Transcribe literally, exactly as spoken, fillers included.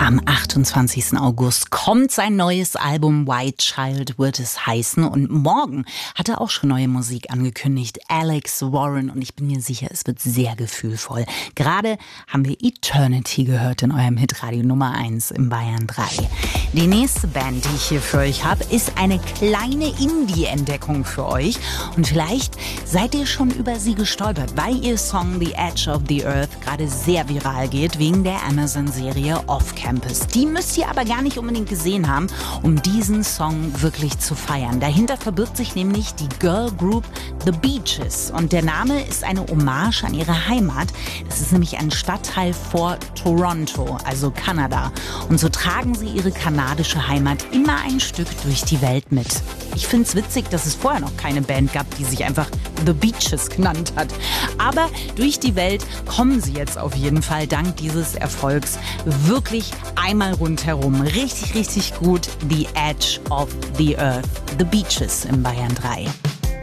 Am achtundzwanzigsten August kommt sein neues Album White Child, wird es heißen. Und morgen hat er auch schon neue Musik angekündigt. Alex Warren. Und ich bin mir sicher, es wird sehr gefühlvoll. Gerade haben wir Eternity gehört in eurem Hitradio Nummer eins im Bayern drei. Die nächste Band, die ich hier für euch habe, ist eine kleine Indie-Entdeckung für euch. Und vielleicht seid ihr schon über sie gestolpert, weil ihr Song The Edge of the Earth gerade sehr viral geht, wegen der Amazon-Serie Off Campus. Die müsst ihr aber gar nicht unbedingt gesehen haben, um diesen Song wirklich zu feiern. Dahinter verbirgt sich nämlich die Girl Group The Beaches. Und der Name ist eine Hommage an ihre Heimat. Das ist nämlich ein Stadtteil vor Toronto, also Kanada. Und so tragen sie ihre kanadische Heimat immer ein Stück durch die Welt mit. Ich finde es witzig, dass es vorher noch keine Band gab, die sich einfach The Beaches genannt hat. Aber durch die Welt kommen sie jetzt auf jeden Fall dank dieses Erfolgs wirklich einmal rundherum. Richtig, richtig gut. The Edge of the Earth. The Beaches im Bayern drei.